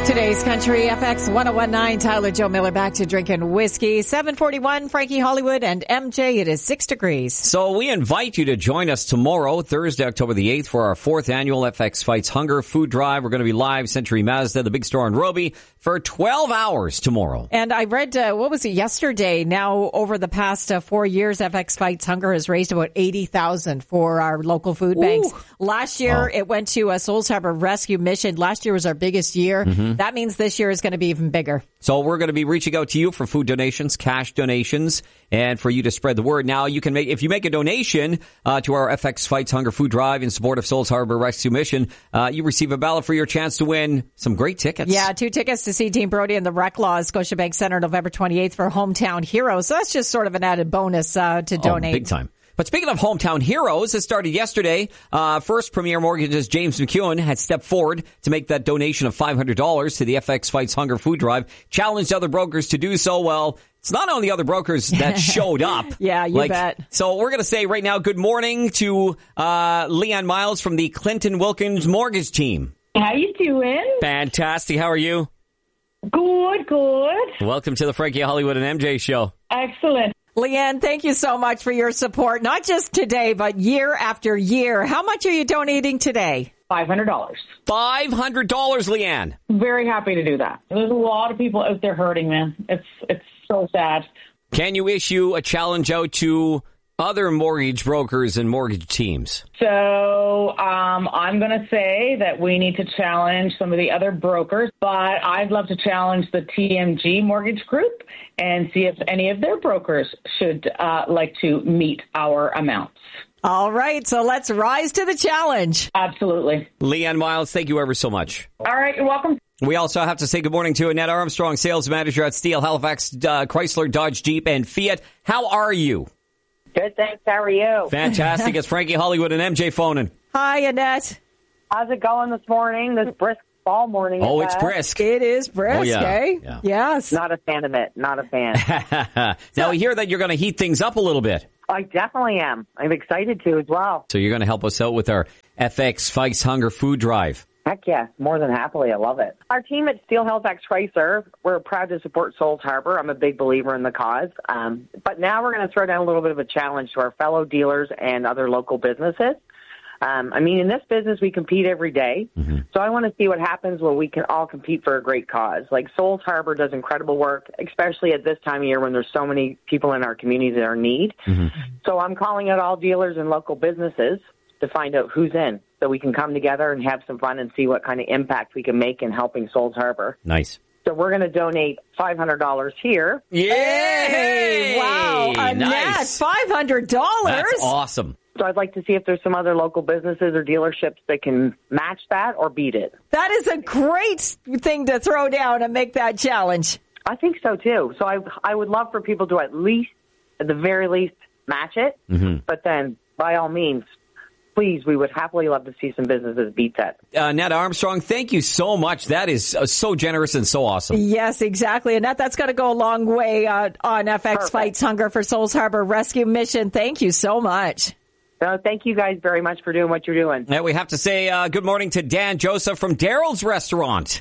Today's Country FX 1019, Tyler Joe Miller back to drinking whiskey. 741, Frankie Hollywood and MJ. It is 6 degrees. So we invite you to join us tomorrow, Thursday, October the 8th, for our 4th annual FX Fights Hunger Food Drive. We're going to be live, Century Mazda, the big store in Roby, for 12 hours tomorrow. And I read, what was it, yesterday? Now, over the past 4 years, FX Fights Hunger has raised about $80,000 for our local food banks. Last year, it went to Souls Harbor Rescue Mission. Last year was our biggest year. That means this year is going to be even bigger. So we're going to be reaching out to you for food donations, cash donations, and for you to spread the word. Now, you can make, if you make a donation to our FX Fights Hunger Food Drive in support of Souls Harbor Rescue Mission, you receive a ballot for your chance to win some great tickets. Yeah, 2 tickets to see Dean Brody and the Rec Laws, Scotiabank Center, November 28th for Hometown Heroes. So that's just sort of an added bonus to donate. Big time. But speaking of Hometown Heroes, it started yesterday. First Premier Mortgage's James McEwen had stepped forward to make that donation of $500 to the FX Fights Hunger Food Drive, challenged other brokers to do so. Well, it's not only other brokers that showed up. Yeah, you bet. So we're going to say right now, good morning to Leanne Miles from the Clinton Wilkins Mortgage Team. How you doing? Fantastic. How are you? Good, good. Welcome to the Frankie Hollywood and MJ show. Excellent. Leanne, thank you so much for your support, not just today, but year after year. How much are you donating today? $500. $500, Leanne. Very happy to do that. There's a lot of people out there hurting, man. It's so sad. Can you issue a challenge out to other mortgage brokers and mortgage teams? So I'm going to say that we need to challenge some of the other brokers, but I'd love to challenge the TMG Mortgage Group and see if any of their brokers should like to meet our amounts. All right, so let's rise to the challenge. Absolutely. Leanne Miles, thank you ever so much. All right, you're welcome. We also have to say good morning to Annette Armstrong, sales manager at Steel, Halifax, Chrysler, Dodge, Jeep, and Fiat. How are you? Good, thanks. How are you? Fantastic. It's Frankie Hollywood and MJ phoning. Hi, Annette. How's it going this morning? This brisk fall morning. Oh, it's brisk. It is brisk, eh? Yeah. Yes. Not a fan of it. Not a fan. Now, we hear that you're going to heat things up a little bit. I definitely am. I'm excited to as well. So you're going to help us out with our FX Fights Hunger Food Drive. Heck yeah, more than happily. I love it. Our team at Steel Halifax Chrysler, we're proud to support Souls Harbor. I'm a big believer in the cause. But now we're going to throw down a little bit of a challenge to our fellow dealers and other local businesses. In this business, we compete every day. So I want to see what happens when we can all compete for a great cause. Like Souls Harbor does incredible work, especially at this time of year when there's so many people in our community that are in need. So I'm calling out all dealers and local businesses to find out who's in, so we can come together and have some fun and see what kind of impact we can make in helping Souls Harbor. Nice. So we're going to donate $500 here. Yay! Wow, Annette, Nice. $500. That's awesome. So I'd like to see if there's some other local businesses or dealerships that can match that or beat it. That is a great thing to throw down and make that challenge. I think so, too. So I would love for people to at the very least, match it. But then, by all means, please, we would happily love to see some businesses beat that. Annette Armstrong, thank you so much. That is so generous and so awesome. Yes, exactly. Annette, that's going to go a long way on FX Perfect. Fights Hunger for Souls Harbor Rescue Mission. Thank you so much. So thank you guys very much for doing what you're doing. Now we have to say good morning to Dan Joseph from Daryl's Restaurant.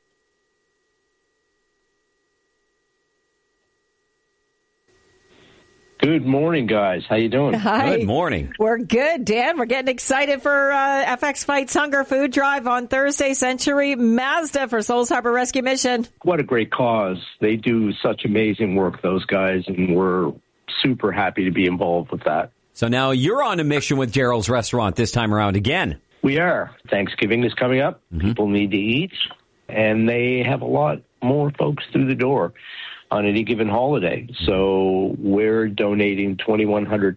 Good morning, guys. How you doing? Hi. Good morning. We're good, Dan. We're getting excited for FX Fights Hunger Food Drive on Thursday. Century Mazda for Souls Harbor Rescue Mission. What a great cause. They do such amazing work, those guys, and we're super happy to be involved with that. So now you're on a mission with Daryl's Restaurant this time around again. We are. Thanksgiving is coming up. People need to eat, and they have a lot more folks through the door on any given holiday. So we're donating $2,100.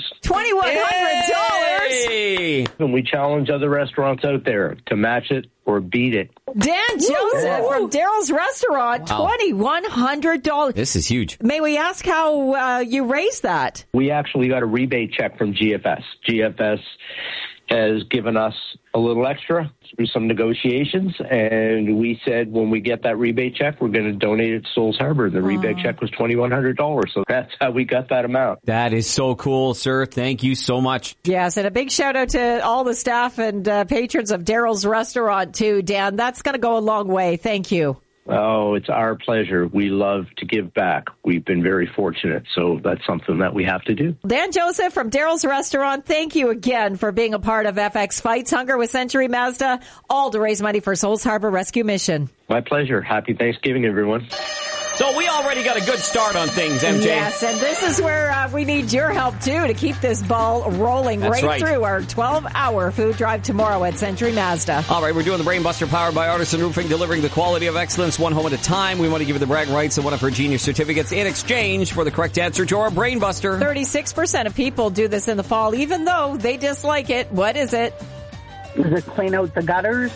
$2,100? Hey! And we challenge other restaurants out there to match it or beat it. Dan Joseph from Daryl's Restaurant, Wow. $2,100. This is huge. May we ask how you raised that? We actually got a rebate check from GFS. GFS has given us a little extra through some negotiations, and we said when we get that rebate check, we're going to donate it to Souls Harbor. The rebate check was $2,100, so that's how we got that amount. That is so cool, sir. Thank you so much. Yes, and a big shout out to all the staff and patrons of Daryl's Restaurant, too, Dan. That's going to go a long way. Thank you. Oh, it's our pleasure. We love to give back. We've been very fortunate, so that's something that we have to do. Dan Joseph from Daryl's Restaurant, thank you again for being a part of FX Fights Hunger with Century Mazda, all to raise money for Souls Harbor Rescue Mission. My pleasure. Happy Thanksgiving, everyone. So we already got a good start on things, MJ. Yes, and this is where we need your help, too, to keep this ball rolling right through our 12-hour food drive tomorrow at Century Mazda. All right, we're doing the Brainbuster powered by Artisan Roofing, delivering the quality of excellence one home at a time. We want to give you the bragging rights and one of her genius certificates in exchange for the correct answer to our Brainbuster. 36% of people do this in the fall, even though they dislike it. What is it? Does it clean out the gutters?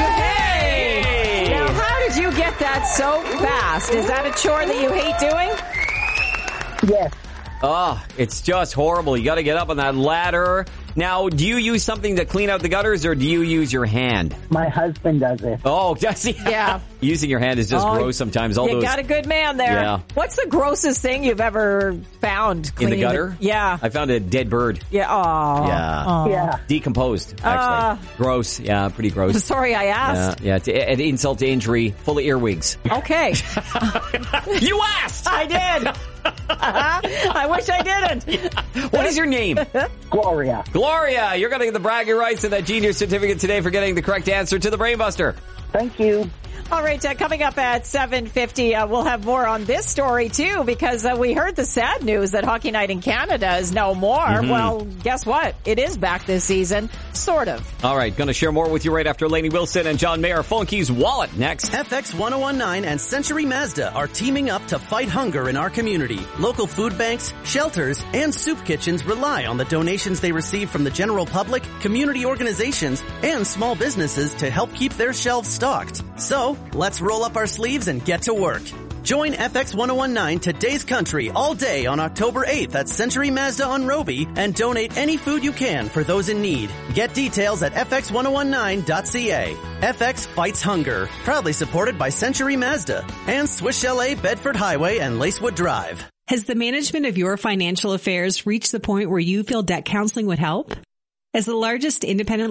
Hey! Now, how did you get that so fast? Is that a chore that you hate doing? Yes. Oh, it's just horrible. You got to get up on that ladder. Now, do you use something to clean out the gutters, or do you use your hand? My husband does it. Oh, does he? Yeah. Using your hand is just gross sometimes. You got a good man there. Yeah. What's the grossest thing you've ever found cleaning in the gutter? Yeah. I found a dead bird. Yeah. Oh. Yeah. Aww. Yeah. Decomposed, actually. Gross. Yeah, pretty gross. Sorry I asked. Yeah, an insult to injury, full of earwigs. Okay. You asked! I did. I wish I didn't. What is your name? Gloria. Gloria, you're going to get the bragging rights and that genius certificate today for getting the correct answer to the Brainbuster. Thank you. All right, coming up at 7:50, we'll have more on this story, too, because we heard the sad news that Hockey Night in Canada is no more. Mm-hmm. Well, guess what? It is back this season. Sort of. All right, going to share more with you right after Lainey Wilson and John Mayer. Phone Keys Wallet next. FX 1019 and Century Mazda are teaming up to fight hunger in our community. Local food banks, shelters, and soup kitchens rely on the donations they receive from the general public, community organizations, and small businesses to help keep their shelves stocked. So, let's roll up our sleeves and get to work. Join FX 1019 Today's Country all day on October 8th at Century Mazda on Roby and donate any food you can for those in need. Get details at fx1019.ca. FX Fights Hunger, proudly supported by Century Mazda and Swiss Chalet, Bedford Highway, and Lacewood Drive. Has the management of your financial affairs reached the point where you feel debt counseling would help? As the largest independent